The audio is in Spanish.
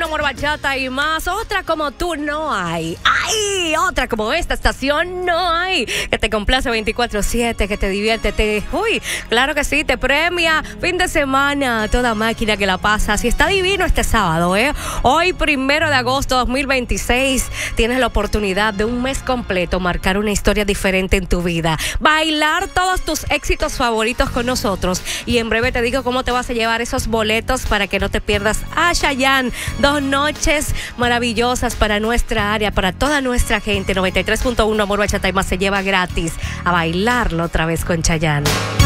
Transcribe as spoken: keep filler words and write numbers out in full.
uno, Amor, Bachata y más. Otra como tú no hay. ¡Ay! Otra como esta estación no hay. Que te complace veinticuatro siete, que te divierte, te... Uy, claro que sí, te premia. Fin de semana, toda máquina que la pasa. Si está divino este sábado, ¿eh? Hoy, primero de agosto de dos mil veintiséis, tienes la oportunidad de un mes completo marcar una historia diferente en tu vida. Bailar todos tus éxitos favoritos con nosotros. Y en breve te digo cómo te vas a llevar esos boletos para que no te pierdas a Chayanne. Dos noches maravillosas para nuestra área, para toda nuestra gente. noventa y tres punto uno Amor, Bachata y más se lleva gratis a bailarlo otra vez con Chayanne.